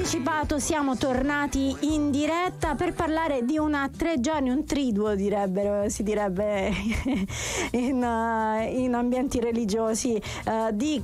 anticipato siamo tornati in diretta per parlare di una 3 giorni, un triduo si direbbe in ambienti religiosi, di